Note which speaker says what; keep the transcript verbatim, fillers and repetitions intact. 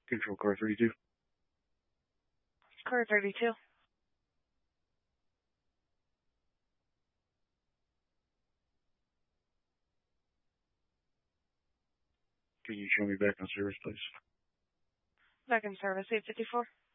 Speaker 1: Control car thirty-two.
Speaker 2: Car thirty-two.
Speaker 1: Can you show me back on service, please?
Speaker 2: Back in service, eight fifty-four.